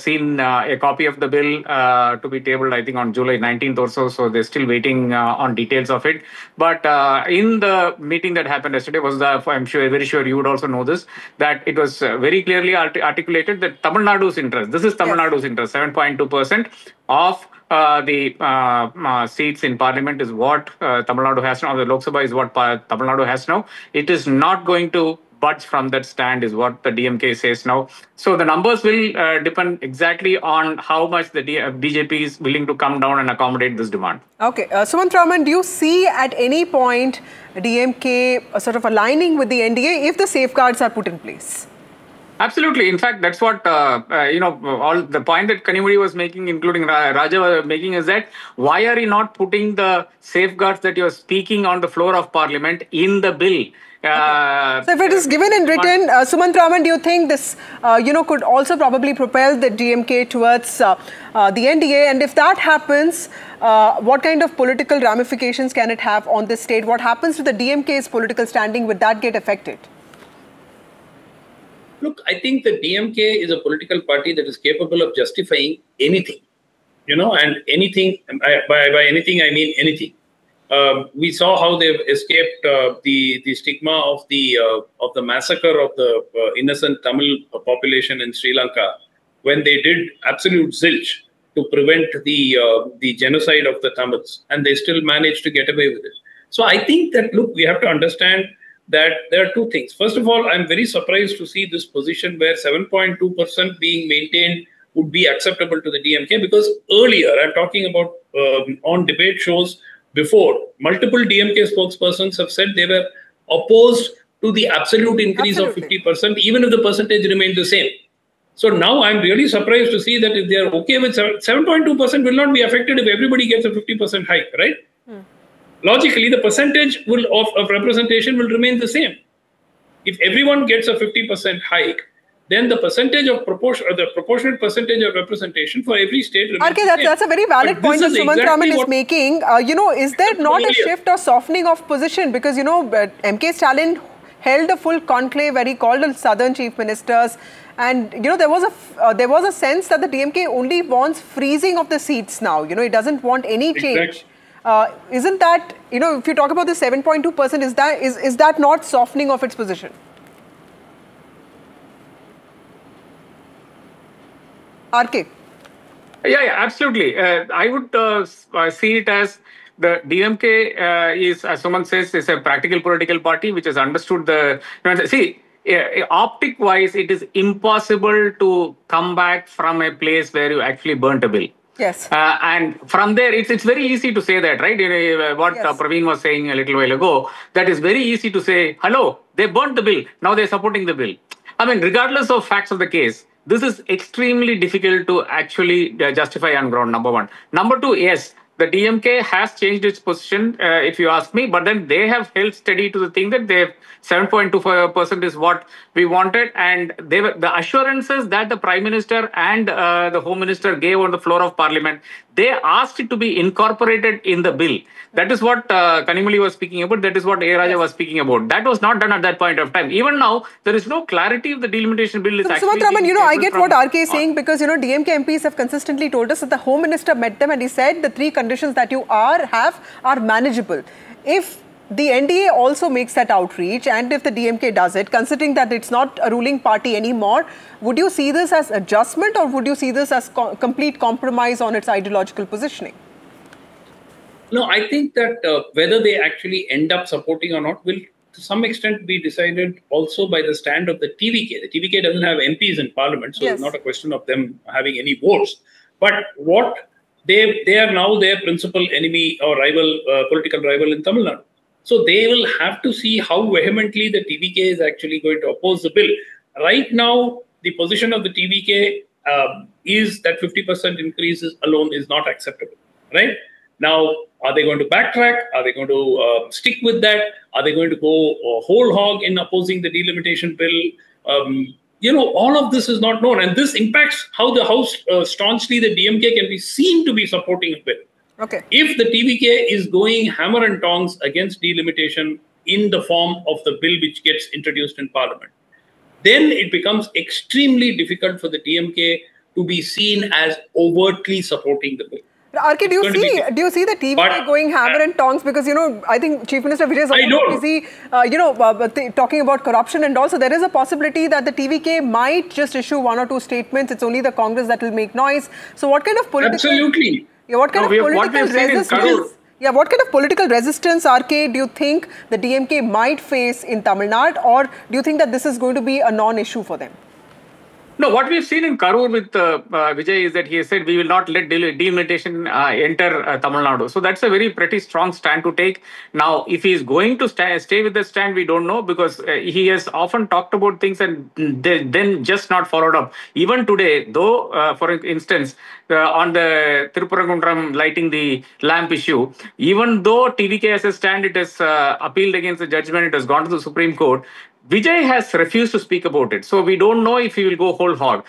seen a copy of the bill to be tabled, I think, on July 19th or so. So they're still waiting on details of it. But in the meeting that happened yesterday I'm sure, very sure you would also know this, that it was very clearly articulated that Tamil Nadu's interest, this is Tamil Nadu's interest, 7.2% of the seats in parliament is what Tamil Nadu has now. The Lok Sabha is what Tamil Nadu has now. It is not going to budge from that stand, is what the DMK says now. So the numbers will depend exactly on how much the BJP is willing to come down and accommodate this demand. Okay. Sumant Raman, do you see at any point DMK sort of aligning with the NDA if the safeguards are put in place? Absolutely. In fact, that's what, all the point that Kanimozhi was making, including Raja was making, is that why are you not putting the safeguards that you're speaking on the floor of parliament in the bill? Okay. So if it is given in written, Sumant Raman, do you think this, could also probably propel the DMK towards the NDA? And if that happens, what kind of political ramifications can it have on this state? What happens to the DMK's political standing? Would that get affected? Look, I think the DMK is a political party that is capable of justifying anything, and anything, by anything, I mean anything. We saw how they've escaped the stigma of the massacre of the innocent Tamil population in Sri Lanka when they did absolute zilch to prevent the genocide of the Tamils, and they still managed to get away with it. So I think that, look, we have to understand that there are two things. First of all, I'm very surprised to see this position where 7.2% being maintained would be acceptable to the DMK, because earlier, I'm talking about on debate shows before, multiple DMK spokespersons have said they were opposed to the absolute increase of 50%, even if the percentage remained the same. So now I'm really surprised to see that if they are okay with 7.2% will not be affected if everybody gets a 50% hike, right? Logically, the percentage of representation will remain the same. If everyone gets a 50% hike, then the percentage of the proportionate percentage of representation for every state remains the same. That's a very valid point that Sumant Raman is making. Is there not a shift or softening of position? Because, M.K. Stalin held a full conclave where he called on southern chief ministers. And, there was a sense that the DMK only wants freezing of the seats now. It doesn't want any change. Exactly. Isn't that, if you talk about the 7.2%, is that not softening of its position? RK. Yeah, absolutely. I would see it as the DMK is, as Sumant says, is a practical political party which has understood the... optic-wise, it is impossible to come back from a place where you actually burnt a bill. Yes. And from there, it's very easy to say that, right? What Praveen was saying a little while ago, that is very easy to say, hello, they burnt the bill, now they're supporting the bill. I mean, regardless of facts of the case, this is extremely difficult to actually justify on ground, number one. Number two, yes, the DMK has changed its position, if you ask me, but then they have held steady to the thing that they have 7.25% is what we wanted, and the assurances that the Prime Minister and the Home Minister gave on the floor of Parliament, they asked it to be incorporated in the bill. That is what Kanimozhi was speaking about. That is what A. Raja was speaking about. That was not done at that point of time. Even now, there is no clarity if the delimitation bill is actually... Sumant Raman, I get what RK is saying, because, DMK MPs have consistently told us that the Home Minister met them and he said the three conditions that you have are manageable. If the NDA also makes that outreach, and if the DMK does it, considering that it's not a ruling party anymore, would you see this as adjustment, or would you see this as complete compromise on its ideological positioning? No, I think that whether they actually end up supporting or not will to some extent be decided also by the stand of the TVK. The TVK doesn't have MPs in Parliament, so it's not a question of them having any votes. But what they are now their principal enemy or rival, political rival in Tamil Nadu. So they will have to see how vehemently the TVK is actually going to oppose the bill. Right now, the position of the TVK is that 50% increases alone is not acceptable. Right? Now, are they going to backtrack? Are they going to stick with that? Are they going to go whole hog in opposing the delimitation bill? All of this is not known. And this impacts how the House staunchly the DMK can be seen to be supporting a bill. Okay. If the TVK is going hammer and tongs against delimitation in the form of the bill which gets introduced in Parliament, then it becomes extremely difficult for the DMK to be seen as overtly supporting the bill. RK, do you see the TVK going hammer and tongs? Because, I think Chief Minister Vijay is also busy, talking about corruption, and also there is a possibility that the TVK might just issue 1 or 2 statements. It's only the Congress that will make noise. So what kind of political... Absolutely. Yeah, what kind of political resistance... Yeah, what kind of political resistance, RK, do you think the DMK might face in Tamil Nadu, or do you think that this is going to be a non-issue for them? No, what we've seen in Karur with Vijay is that he has said we will not let delimitation enter Tamil Nadu. So that's a pretty strong stand to take. Now, if he is going to stay with the stand, we don't know, because he has often talked about things and then just not followed up. Even today, though, for instance, on the Tirupurangundram lighting the lamp issue, even though TVK has a stand, it has appealed against the judgment, it has gone to the Supreme Court, Vijay has refused to speak about it. So we don't know if he will go whole hog.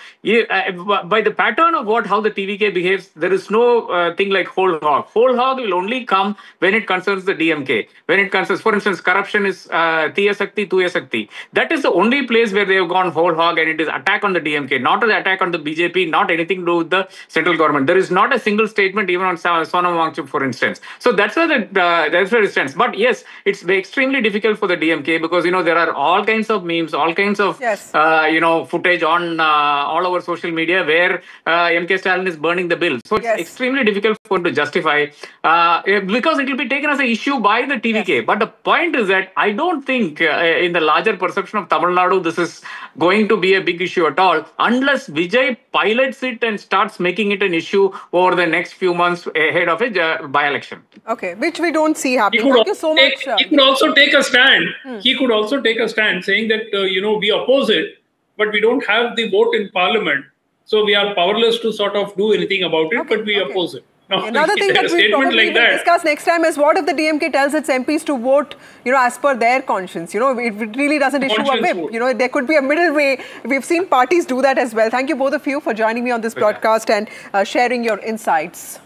By the pattern of how the TVK behaves, there is no thing like whole hog. Whole hog will only come when it concerns the DMK. When it concerns, for instance, corruption is Tiya Sakti, Tuya Sakti. That is the only place where they have gone whole hog, and it is attack on the DMK, not an attack on the BJP, not anything to do with the central government. There is not a single statement even on Sonam Wangchuck, for instance. So that's where it stands. But yes, it's extremely difficult for the DMK, because there are all kinds of memes, all kinds of footage on all over social media where MK Stalin is burning the bill. So it's extremely difficult for him to justify, because it will be taken as an issue by the TVK. Yes. But the point is that I don't think in the larger perception of Tamil Nadu, this is going to be a big issue at all, unless Vijay pilots it and starts making it an issue over the next few months ahead of a by-election. Okay, which we don't see happening. Thank you so much. He could also take a stand. He could also take a stand saying that, we oppose it, but we don't have the vote in parliament. So we are powerless to sort of do anything about it, but we oppose it. Now, another thing that we probably will discuss next time is, what if the DMK tells its MPs to vote, as per their conscience? It really doesn't issue a whip. There could be a middle way. We've seen parties do that as well. Thank you both of you for joining me on this broadcast and sharing your insights.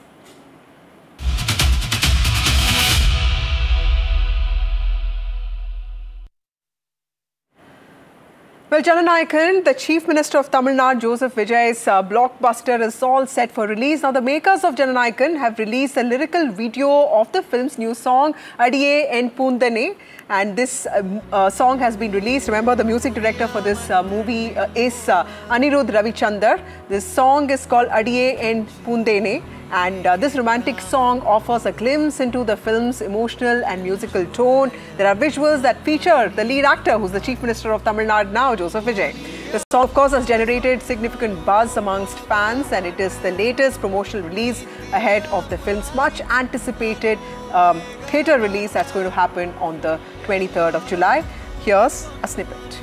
Well, Jananayakan, the Chief Minister of Tamil Nadu, Joseph Vijay's blockbuster is all set for release. Now, the makers of Jananayakan have released a lyrical video of the film's new song, Adiye En Poondane. And this song has been released. Remember, the music director for this movie is Anirudh Ravichandar. This song is called Adiye En Poondane. And this romantic song offers a glimpse into the film's emotional and musical tone. There are visuals that feature the lead actor, who's the Chief Minister of Tamil Nadu now, Joseph Vijay. The song, of course, has generated significant buzz amongst fans, and it is the latest promotional release ahead of the film's much anticipated theatre release that's going to happen on the 23rd of July. Here's a snippet.